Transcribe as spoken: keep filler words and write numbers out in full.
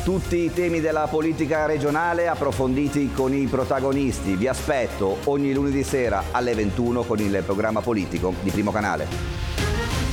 tutti i temi della politica regionale approfonditi con i protagonisti. Vi aspetto ogni lunedì sera alle ventuno con il programma politico di Primo Canale.